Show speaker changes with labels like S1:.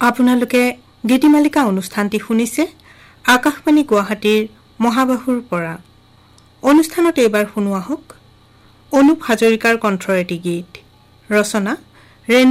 S1: আপোনালোকে গীতিমালিকা অনুষ্ঠানটি শুনিছে আকাশবাণী গুৱাহাটীৰ মহাবাহুৰ পৰা। অনুষ্ঠানত এইবাৰ শুনোৱা হওক অনুপ হাজৰিকাৰ কণ্ঠৰ এটি গীত। ৰচনা